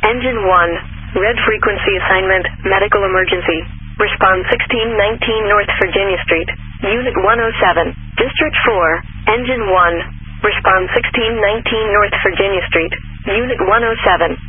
Engine 1, red frequency assignment, medical emergency. Respond 1619 North Virginia Street, Unit 107, District 4, Engine 1. Respond 1619 North Virginia Street, Unit 107.